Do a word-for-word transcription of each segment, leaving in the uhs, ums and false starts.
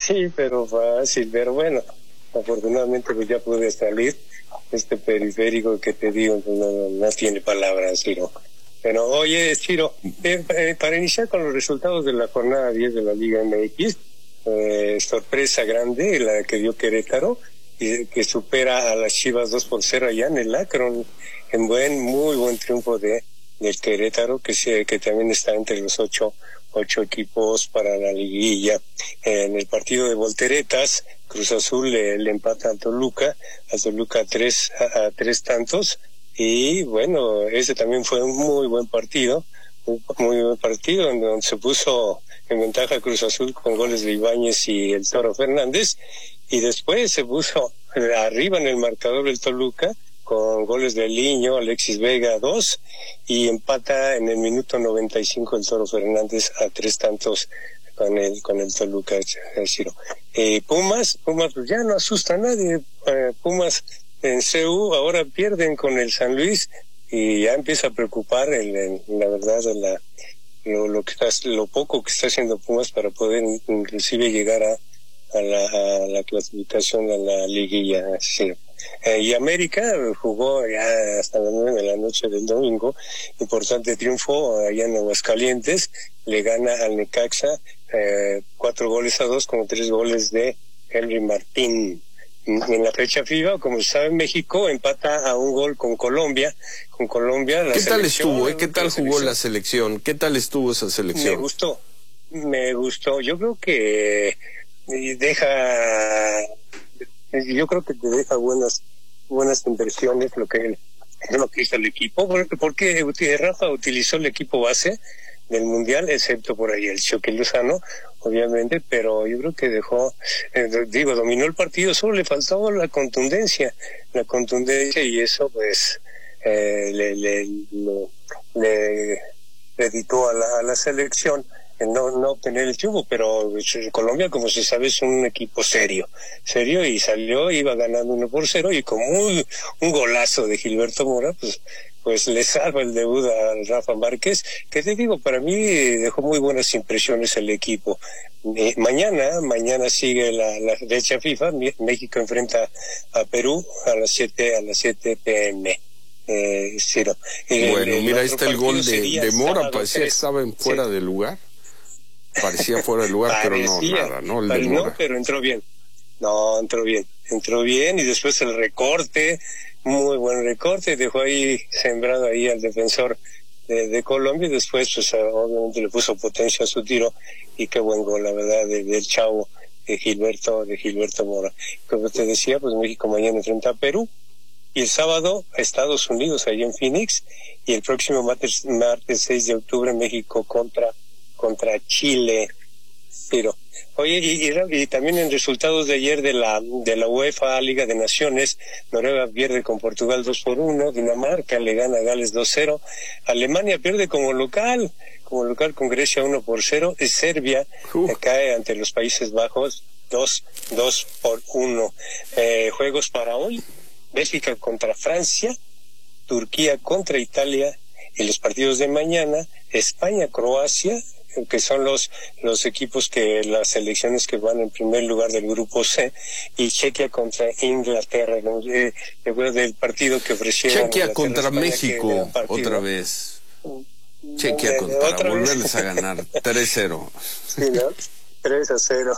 Sí, pero fácil, pero bueno, afortunadamente pues ya pude salir. Este periférico que te digo no, no tiene palabras, Ciro. Pero oye, Ciro, eh, eh, para iniciar con los resultados de la jornada diez de la Liga M X, eh, sorpresa grande la que dio Querétaro, y que supera a las Chivas dos por cero allá en el Akron, en buen, muy buen triunfo de del Querétaro, que se, que también está entre los ocho ocho equipos para la liguilla. En el partido de volteretas, Cruz Azul le, le empata a Toluca, a Toluca tres a, a tres tantos, y bueno, ese también fue un muy buen partido, un muy buen partido en donde se puso en ventaja Cruz Azul con goles de Ibáñez y el Toro Fernández, y después se puso arriba en el marcador el Toluca con goles de Liño, Alexis Vega dos, y empata en el minuto noventa y cinco el Toro Fernández a tres tantos con el con el Toluca, Ciro. Eh, Pumas, Pumas pues ya no asusta a nadie, eh, Pumas en C U ahora pierden con el San Luis y ya empieza a preocupar el, el, la verdad de la lo, lo que está, lo poco que está haciendo Pumas para poder inclusive llegar a, a la a la clasificación a la liguilla, Ciro. Eh, y América jugó ya hasta las nueve de la noche del domingo, importante triunfo allá en Aguascalientes, le gana al Necaxa eh, cuatro goles a dos con tres goles de Henry Martín. En la fecha FIFA, como se sabe, en México empata a un gol con Colombia, con Colombia. La ¿Qué tal estuvo? Eh? ¿Qué tal la jugó la selección? ¿Qué tal estuvo esa selección? Me gustó, me gustó. Yo creo que deja... Yo creo que te deja buenas buenas impresiones lo que lo que hizo el equipo, porque, porque Rafa utilizó el equipo base del Mundial, excepto por ahí el Chucky Lozano, obviamente, pero yo creo que dejó, eh, digo, dominó el partido, solo le faltó la contundencia, la contundencia y eso pues eh, le, le, le, le, le editó a la, a la selección no no obtener el triunfo, pero Colombia, como se sabe, es un equipo serio, serio, y salió, iba ganando uno por cero, y con un, un golazo de Gilberto Mora, pues pues le salva el debut al Rafa Márquez, que te digo, para mí dejó muy buenas impresiones el equipo. Eh, mañana, mañana sigue la, la fecha FIFA, México enfrenta a Perú a las siete, a las siete pm. Eh, Ciro. El, bueno, el, mira, ahí está el gol de, de Mora, parecía que estaba en fuera sí. de lugar. Parecía fuera de lugar, pero no, nada, ¿no? El de Mora. No, pero entró bien. No, entró bien. Entró bien y después el recorte, muy buen recorte, dejó ahí sembrado ahí al defensor de, de Colombia y después, pues, obviamente le puso potencia a su tiro y qué buen gol, la verdad, de, del chavo de Gilberto, de Gilberto Mora. Como te decía, pues México mañana enfrenta a Perú y el sábado a Estados Unidos, allá en Phoenix, y el próximo martes, martes seis de octubre México contra contra Chile, pero oye, y, y, y también en resultados de ayer de la de la UEFA Liga de Naciones, Noruega pierde con Portugal dos por uno, Dinamarca le gana a Gales dos cero, Alemania pierde como local, como local con Grecia uno por cero, y Serbia uh. cae ante los Países Bajos dos por uno. Eh, juegos para hoy, Bélgica contra Francia, Turquía contra Italia, y los partidos de mañana, España-Croacia, que son los los equipos que las selecciones que van en primer lugar del grupo C, y Chequia contra Inglaterra, eh, eh, del partido que ofrecieron Chequia contra México otra vez, Chequia con, para ¿otra volverles vez? A ganar tres cero. Sí, ¿no? tres a cero.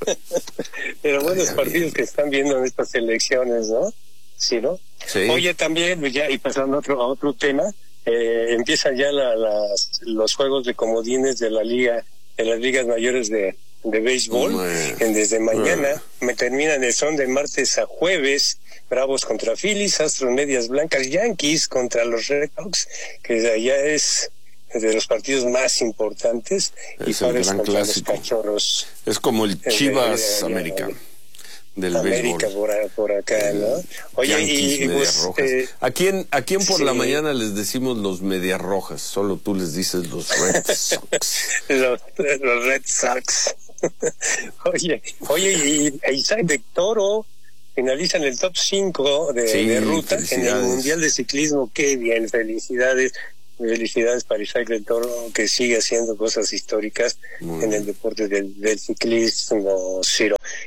Pero buenos partidos bien. Que están viendo en estas selecciones, ¿no? Sí, ¿no? Sí. Oye, también ya, y pasando a otro, a otro tema, Eh, empiezan ya la, las, los juegos de comodines de la liga, de las ligas mayores de, de béisbol. En, desde mañana me terminan el son de martes a jueves, Bravos contra Phillies, Astros Medias Blancas, Yankees contra los Red Sox, que ya es de los partidos más importantes, es y Padres contra clásico. Los Cachorros. Es como el Chivas el, el, el, América. Del América por, por acá, ¿no? Oye, Yankees, y Medias pues, Rojas. Eh, ¿A quién, a quién por sí. la mañana les decimos los Medias Rojas? Solo tú les dices los Red Sox. los, los Red Sox. oye, oye, y Isaac de Toro finaliza en el top cinco de, sí, de ruta en el Mundial de Ciclismo. Qué bien, felicidades. Felicidades para Isaac del Toro, que sigue haciendo cosas históricas Muy en bien. El deporte del, del ciclismo, Ciro.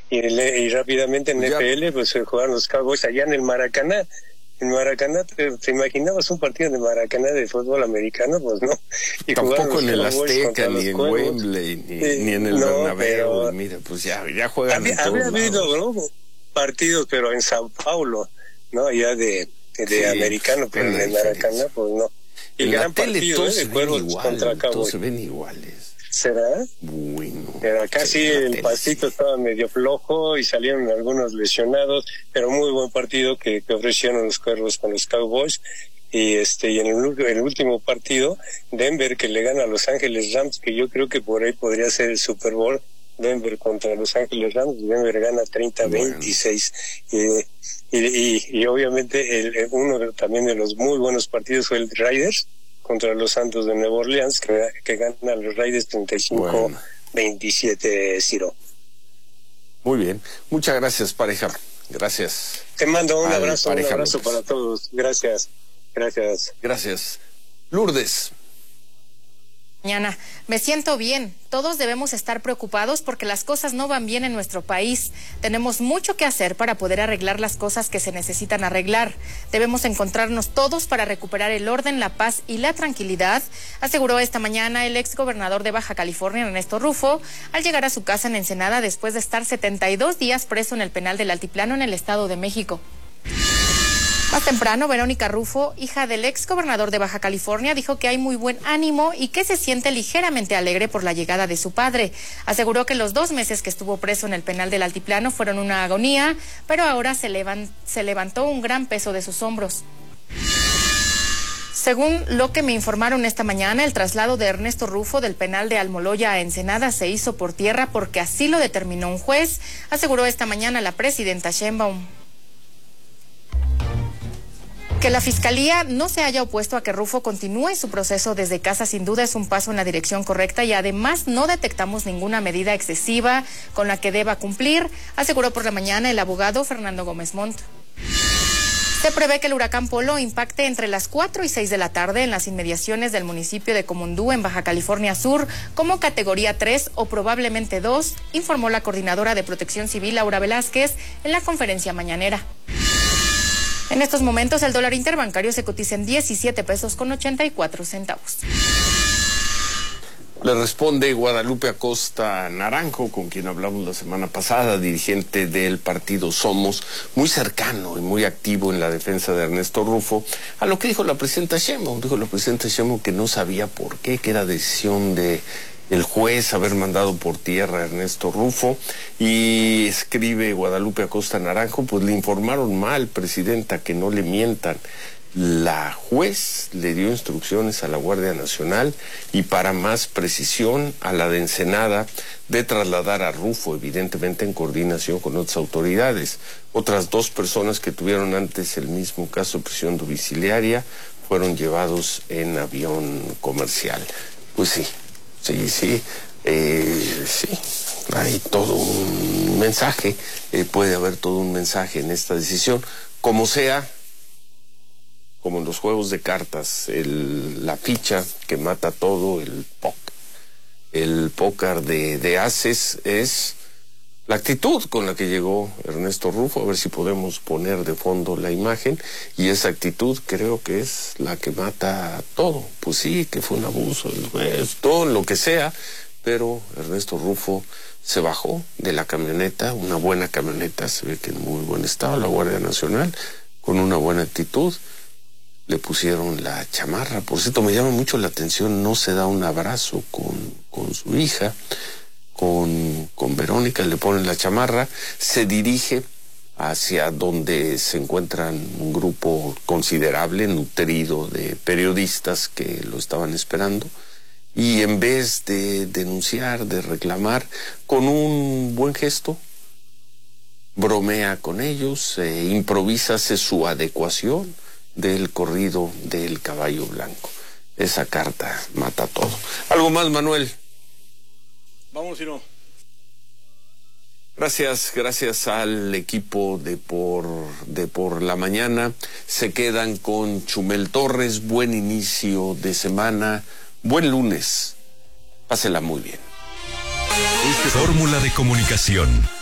y, y rápidamente en ya. F L pues jugaron los Cowboys allá en el Maracaná. En Maracaná, ¿te, ¿te imaginabas un partido de Maracaná de fútbol americano? Pues no. Y tampoco en el Azteca, ni en Wembley, ni, eh, ni en el no, Bernabéu. Mira, pues ya, ya juegan había, en todos había habido, ¿no?, partidos, pero en Sao Paulo, ¿no? Allá de, de sí, americano, pero en el Maracaná, pues no. Y el gran partido, ¿eh?, de Cuervos contra Cowboys. Todos se ven iguales. ¿Será? Bueno. Pero acá sí el pasito estaba medio flojo y salieron algunos lesionados, pero muy buen partido que, que ofrecieron los Cuervos con los Cowboys. Y este y en el, el último partido, Denver, que le gana a Los Ángeles Rams, que yo creo que por ahí podría ser el Super Bowl, Denver contra Los Ángeles Rams, Denver gana treinta a veintiséis. Bueno. Y, y, y, y obviamente el, el, uno de, también de los muy buenos partidos fue el Raiders contra los Santos de Nueva Orleans, que, que ganan los Raiders treinta y cinco veintisiete, Ciro. Muy bien, muchas gracias, pareja. Gracias. Te mando un abrazo, un abrazo López. Para todos. Gracias, gracias. Gracias. Lourdes. Mañana, me siento bien. Todos debemos estar preocupados porque las cosas no van bien en nuestro país. Tenemos mucho que hacer para poder arreglar las cosas que se necesitan arreglar. Debemos encontrarnos todos para recuperar el orden, la paz y la tranquilidad, aseguró esta mañana el ex gobernador de Baja California, Ernesto Rufo, al llegar a su casa en Ensenada después de estar setenta y dos días preso en el penal del Altiplano en el Estado de México. Más temprano, Verónica Rufo, hija del ex gobernador de Baja California, dijo que hay muy buen ánimo y que se siente ligeramente alegre por la llegada de su padre. Aseguró que los dos meses que estuvo preso en el penal del Altiplano fueron una agonía, pero ahora se, levan, se levantó un gran peso de sus hombros. Según lo que me informaron esta mañana, el traslado de Ernesto Rufo del penal de Almoloya a Ensenada se hizo por tierra porque así lo determinó un juez, aseguró esta mañana la presidenta Sheinbaum. Que la Fiscalía no se haya opuesto a que Rufo continúe su proceso desde casa sin duda es un paso en la dirección correcta y además no detectamos ninguna medida excesiva con la que deba cumplir, aseguró por la mañana el abogado Fernando Gómez Montt. Se prevé que el huracán Polo impacte entre las cuatro y seis de la tarde en las inmediaciones del municipio de Comondú, en Baja California Sur, como categoría tres o probablemente dos, informó la coordinadora de Protección Civil, Laura Velázquez, en la conferencia mañanera. En estos momentos el dólar interbancario se cotiza en diecisiete pesos con ochenta y cuatro centavos. Le responde Guadalupe Acosta Naranjo, con quien hablamos la semana pasada, dirigente del partido Somos, muy cercano y muy activo en la defensa de Ernesto Rufo, a lo que dijo la presidenta Sheinbaum. Dijo la presidenta Sheinbaum que no sabía por qué, que era decisión de el juez haber mandado por tierra a Ernesto Rufo, y escribe Guadalupe Acosta Naranjo, pues le informaron mal, presidenta, que no le mientan. La juez le dio instrucciones a la Guardia Nacional y, para más precisión, a la de Ensenada, de trasladar a Rufo, evidentemente en coordinación con otras autoridades. Otras dos personas que tuvieron antes el mismo caso de prisión domiciliaria fueron llevados en avión comercial. Pues sí. Sí, sí, eh, sí, hay todo un mensaje, eh, puede haber todo un mensaje en esta decisión, como sea, como en los juegos de cartas, el, la ficha que mata todo, el póker, el póker de, de ases es la actitud con la que llegó Ernesto Rufo. A ver si podemos poner de fondo la imagen, y esa actitud creo que es la que mata todo. Pues sí, que fue un abuso del juez, todo lo que sea, pero Ernesto Rufo se bajó de la camioneta, una buena camioneta, se ve que en muy buen estado, la Guardia Nacional, con una buena actitud, le pusieron la chamarra. Por cierto, me llama mucho la atención, no se da un abrazo con, con su hija, Con, con Verónica, le ponen la chamarra, se dirige hacia donde se encuentran un grupo considerable, nutrido de periodistas que lo estaban esperando, y en vez de denunciar, de reclamar, con un buen gesto, bromea con ellos, eh, improvisa, hace su adecuación del corrido del caballo blanco. Esa carta mata todo. ¿Algo más, Manuel? Vamos, Ciro. Gracias, gracias al equipo de por, de por la mañana. Se quedan con Chumel Torres. Buen inicio de semana. Buen lunes. Pásela muy bien. Fórmula de comunicación.